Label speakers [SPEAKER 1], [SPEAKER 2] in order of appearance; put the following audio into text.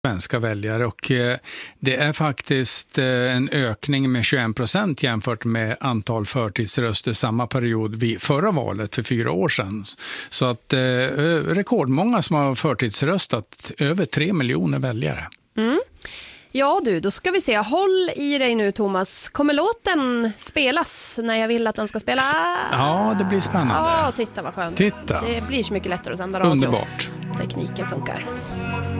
[SPEAKER 1] svenska väljare, och det är faktiskt en ökning med 21% jämfört med antal förtidsröster samma period vid förra valet för 4 år sedan. Så att rekordmånga som har förtidsröstat, över 3 miljoner väljare.
[SPEAKER 2] Ja du, då ska vi se. Håll i dig nu, Thomas. Kommer låten spelas när jag vill att den ska spela?
[SPEAKER 1] Ja, det blir spännande.
[SPEAKER 2] Ja, titta vad skönt.
[SPEAKER 1] Titta.
[SPEAKER 2] Det blir så mycket lättare att sända radio.
[SPEAKER 1] Underbart.
[SPEAKER 2] Tekniken funkar.